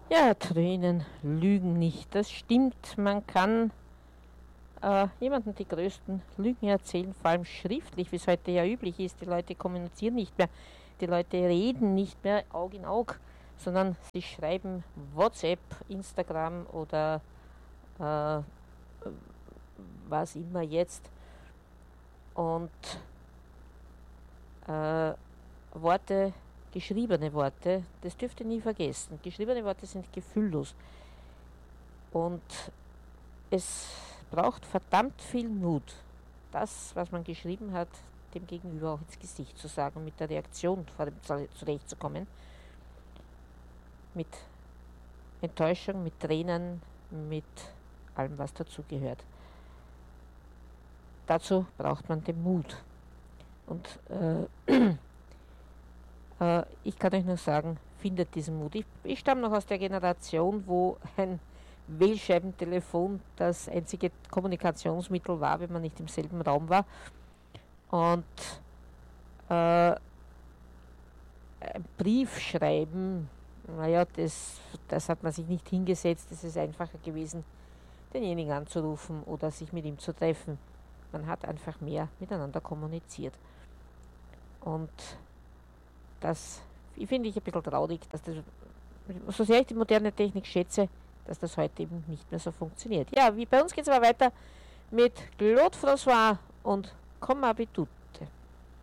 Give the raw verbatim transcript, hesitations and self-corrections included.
Ja, Tränen lügen nicht. Das stimmt. Man kann äh, jemandem die größten Lügen erzählen, vor allem schriftlich, wie es heute ja üblich ist. Die Leute kommunizieren nicht mehr, die Leute reden nicht mehr Aug in Aug, sondern sie schreiben WhatsApp, Instagram oder äh, was immer jetzt. Und äh, Worte, geschriebene Worte, das dürft ihr nie vergessen. Geschriebene Worte sind gefühllos. Und es braucht verdammt viel Mut, das, was man geschrieben hat, dem Gegenüber auch ins Gesicht zu sagen, mit der Reaktion vor dem zurechtzukommen, mit Enttäuschung, mit Tränen, mit allem, was dazugehört. Dazu braucht man den Mut. Und äh, äh, ich kann euch nur sagen, findet diesen Mut. Ich, ich stamme noch aus der Generation, wo ein Wählscheibentelefon das einzige Kommunikationsmittel war, wenn man nicht im selben Raum war. Und äh, ein Brief schreiben, naja, das, das hat man sich nicht hingesetzt, es ist einfacher gewesen, denjenigen anzurufen oder sich mit ihm zu treffen. Man hat einfach mehr miteinander kommuniziert. Und das finde ich ein bisschen traurig, dass das, so sehr ich die moderne Technik schätze, dass das heute eben nicht mehr so funktioniert. Ja, wie bei uns geht es aber weiter mit Claude François und Comme Habitude.